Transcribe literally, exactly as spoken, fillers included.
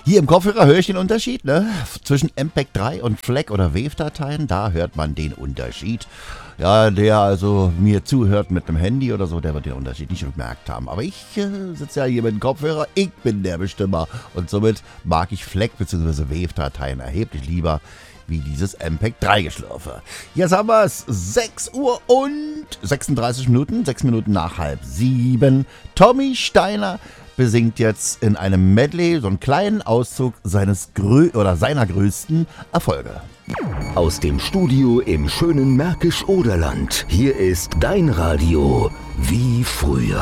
Hier im Kopfhörer höre ich den Unterschied, ne? Zwischen M P E G drei und FLAC- oder Wave-Dateien, da hört man den Unterschied. Ja, der also mir zuhört mit einem Handy oder so, der wird den Unterschied nicht bemerkt haben. Aber ich äh, sitze ja hier mit dem Kopfhörer, ich bin der Bestimmer. Und somit mag ich FLAC- bzw. Wave-Dateien erheblich lieber wie dieses M P E G drei Geschlürfe. Jetzt haben wir es, sechs Uhr und sechsunddreißig Minuten, sechs Minuten nach halb sieben. Tommy Steiner besingt jetzt in einem Medley so einen kleinen Auszug seines grö- oder seiner größten Erfolge. Aus dem Studio im schönen Märkisch-Oderland. Hier ist dein Radio wie früher.